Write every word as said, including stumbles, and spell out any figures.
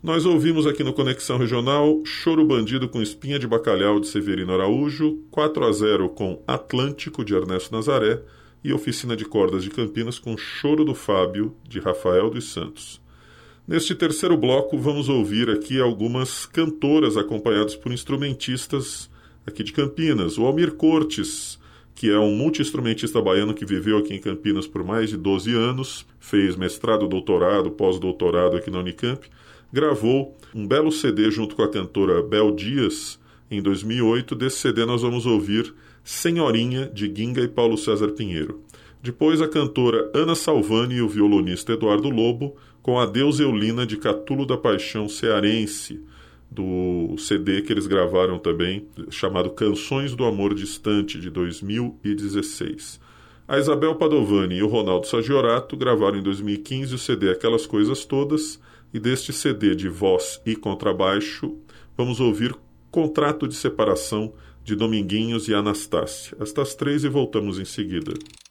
Nós ouvimos aqui no Conexão Regional Choro Bandido com Espinha de Bacalhau de Severino Araújo, quatro a zero com Atlântico de Ernesto Nazaré e Oficina de Cordas de Campinas com Choro do Fábio de Rafael dos Santos. Neste terceiro bloco vamos ouvir aqui algumas cantoras acompanhadas por instrumentistas aqui de Campinas. O Almir Cortes, que é um multi-instrumentista baiano que viveu aqui em Campinas por mais de doze anos, fez mestrado, doutorado, pós-doutorado aqui na Unicamp, gravou um belo C D junto com a cantora Bel Dias em dois mil e oito. Desse C D nós vamos ouvir Senhorinha, de Ginga e Paulo César Pinheiro. Depois a cantora Ana Salvani e o violonista Eduardo Lobo com Adeus Eulina, de Catulo da Paixão Cearense, do C D que eles gravaram também, chamado Canções do Amor Distante, de dois mil e dezesseis. A Isabel Padovani e o Ronaldo Sagiorato gravaram em dois mil e quinze o C D Aquelas Coisas Todas, e deste C D de voz e contrabaixo vamos ouvir Contrato de Separação, de Dominguinhos e Anastácia. Estas três e voltamos em seguida.